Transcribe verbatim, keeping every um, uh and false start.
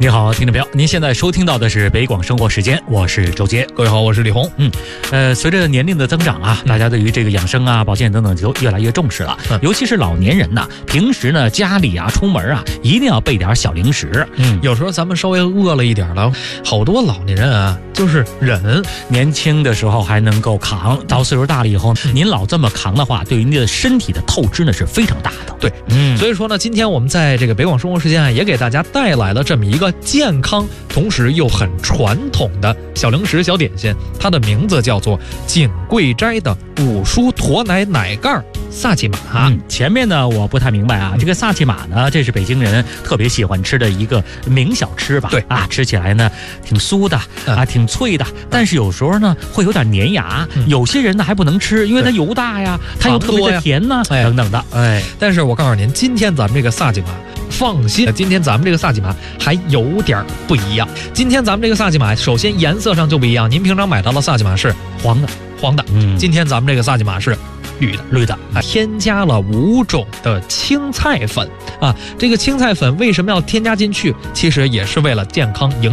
你好，听众朋友，您现在收听到的是北广生活时间，我是周杰。 各位好，我是李红。 嗯，呃，随着年龄的增长啊，大家对于这个养生啊、保健等等就越来越重视了。嗯、尤其是老年人呐，平时呢家里啊出门啊，一定要备点小零食。 嗯，有时候咱们稍微饿了一点了，好多老年人啊就是忍， 年轻的时候还能够扛，到岁数大了以后，您老这么扛的话，对于您的身体的透支呢是非常大的。 对，嗯，所以说呢，今天我们在这个北广生活时间啊，也给大家带来了这么一个健康同时又很传统的小零食小点心，它的名字叫做锦贵斋的五叔驼奶奶盖萨琪玛。 嗯，前面呢我不太明白啊，这个萨琪玛呢，这是北京人特别喜欢吃的一个名小吃吧？ 对啊，吃起来呢挺酥的啊，挺脆的，但是有时候呢会有点粘牙，嗯、有些人呢还不能吃，因为它油大呀，它又特别的甜呢， 哎、 等等的。哎， 但是我告诉您，今天咱们这个萨琪玛，放心，今天咱们这个萨琪玛还有点不一样。今天咱们这个萨琪玛，首先颜色上就不一样。您平常买到的萨琪玛是黄的，黄的。嗯，今天咱们这个萨琪玛是绿的，绿的啊，添加了五种的青菜粉啊。这个青菜粉为什么要添加进去？其实也是为了健康营养。